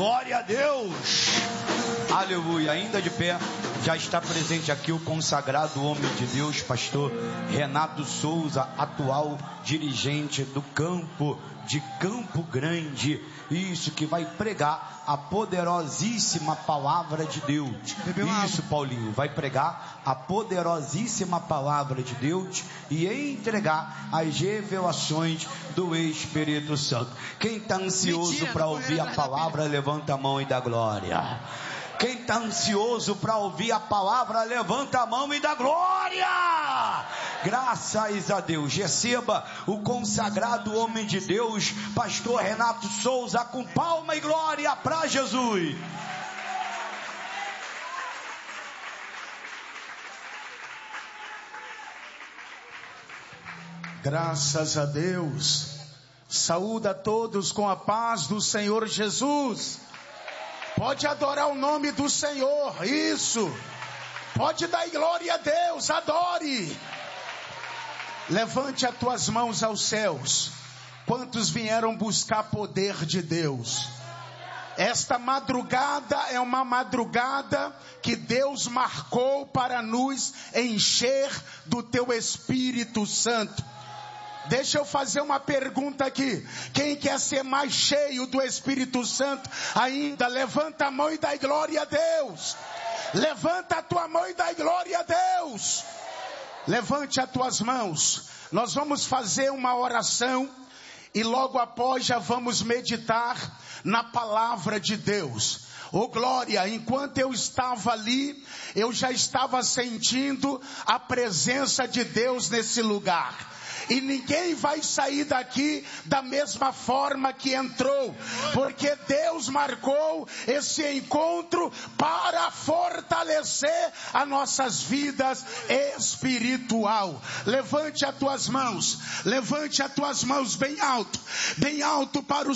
Glória a Deus. Aleluia. Ainda de pé, já está presente aqui o consagrado homem de Deus, pastor Renato Souza, atual dirigente do campo de Campo Grande. Isso, que vai pregar a poderosíssima palavra de Deus. Isso, Paulinho, vai pregar a poderosíssima palavra de Deus e entregar as revelações do Espírito Santo. Quem está ansioso para ouvir a palavra, levanta a mão e dá glória. Quem está ansioso para ouvir a palavra, levanta a mão e dá glória. Graças a Deus. Receba o consagrado homem de Deus, pastor Renato Souza, com palma e glória para Jesus. Graças a Deus. Saúde a todos com a paz do Senhor Jesus. Pode adorar o nome do Senhor, isso. Pode dar glória a Deus, adore. Levante as tuas mãos aos céus. Quantos vieram buscar poder de Deus? Esta madrugada é uma madrugada que Deus marcou para nos encher do teu Espírito Santo. Deixa eu fazer uma pergunta aqui. Quem quer ser mais cheio do Espírito Santo ainda? Levanta a mão e dá glória a Deus. Levanta a tua mão e dá glória a Deus. Levante as tuas mãos. Nós vamos fazer uma oração e logo após já vamos meditar na palavra de Deus. Oh glória, enquanto eu estava ali, eu já estava sentindo a presença de Deus nesse lugar. E ninguém vai sair daqui da mesma forma que entrou, porque Deus marcou esse encontro para fortalecer as nossas vidas espiritual. Levante as tuas mãos bem alto para o